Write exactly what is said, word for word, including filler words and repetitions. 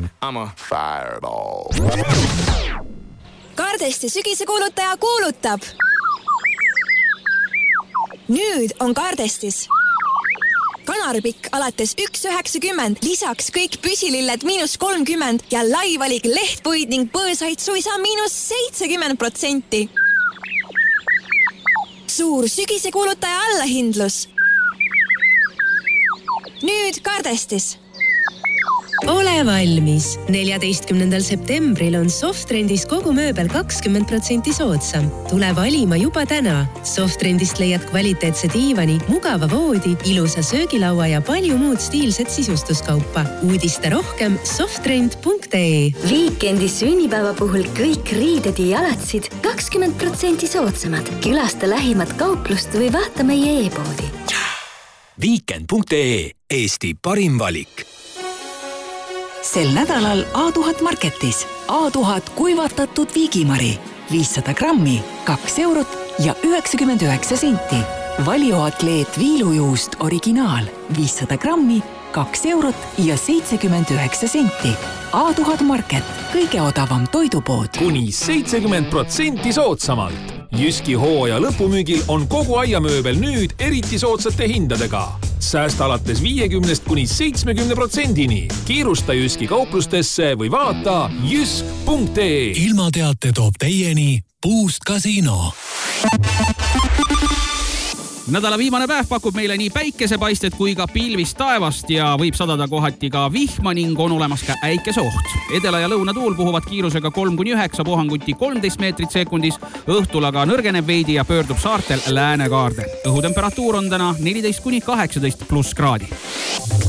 I'm a fireball. Kardesti sügisekuulutaja kuulutab. Nüüd on Kardestis kanaripikk alates üks üheksakümmend, lisaks kõik püsililled miinus kolmkümmend ja laivalik lehtpuid ning põõsaid suisa miinus seitsekümmend protsenti. Suur sügisekuulutaja allahindlus. Nüüd Kardestis. Ole valmis! neljateistkümnendal septembril on Softrendis kogu mööbel kakskümmend protsenti soodsam. Tule valima juba täna. Softrendist leiad kvaliteetse diivani, mugava voodi, ilusa söögilaua ja palju muud stiilset sisustuskaupa. Uudista rohkem softrend punkt ee. Viikendi sünnipäeva puhul kõik riided ja jalatsid kakskümmend protsenti soodsamad. Külasta lähimat kauplust või vaata meie e-poodi. Viikend punkt ee. Eesti parim valik. Sel nädalal A tuhat Marketis. A tuhat kuivatatud viigimari. viissada grammi, kaks eurot ja üheksakümmend üheksa senti. Valioatleet viilujuust originaal. viissada grammi, kaks eurot ja seitsekümmend üheksa senti. A tuhat Market. Kõige odavam toidupood. Kuni seitsekümmend protsenti soodsamalt. Jyski hooaja lõpumüügil on kogu aiamööbel nüüd eriti soodsate hindadega. Säästa alates viiekümnest kuni seitsmekümne protsendini. Kiirusta Jyski kauplustesse või vaata jysk punkt ee. Ilmateate toob teieni Boost Casino. Nädala viimane päev pakub meile nii päikesepaistet kui ka pilvist taevast ja võib sadada kohati ka vihma ning on olemas ka äikeseoht. Edela- ja lõunatuul puhuvad kiirusega kolm kuni üheksa puhanguti kolmteist meetrit sekundis, õhtul aga nõrgeneb veidi ja pöördub saartel läänekaarde. Õhutemperatuur on täna neliteist kuni kaheksateist pluss kraadi.